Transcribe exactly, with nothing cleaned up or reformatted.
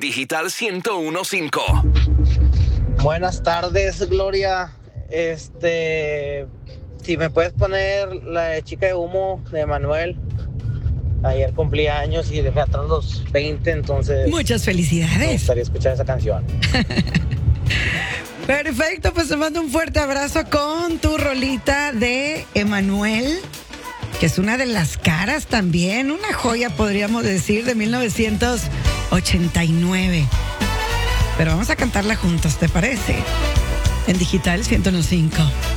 Digital ciento uno punto cinco. Buenas tardes, Gloria. Este, si me puedes poner la de Chica de Humo de Manuel. Ayer cumplí años y dejé atrás los veinte, entonces... Muchas felicidades. Me gustaría escuchar esa canción. Perfecto, pues te mando un fuerte abrazo con tu rolita de Emanuel, que es una de las caras también, una joya podríamos decir de mil novecientos ochenta y nueve. Pero vamos a cantarla juntos, ¿te parece? En Digital ciento uno punto cinco.